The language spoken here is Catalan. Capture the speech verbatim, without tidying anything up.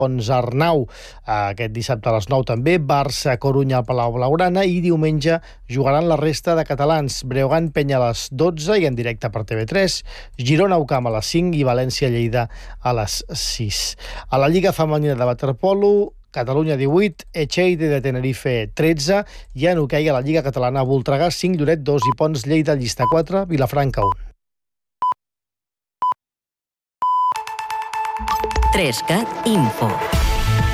Pons Arnau. Aquest dissabte a les nou també, Barça, Corunya al Palau Blaugrana, i diumenge jugaran la resta de catalans. Breogán, Penya a les dotze i en directe per T V tres, Girona, UCAM a les cinc i València, Lleida a les sis. A la Lliga Femenina de Waterpolo, Catalunya divuit, Echeide de Tenerife tretze, i en hoquei a la Lliga Catalana, Voltregà cinc, Lloret dos i Pons, Lleida, Llista quatre, Vilafranca un. tres cat Info.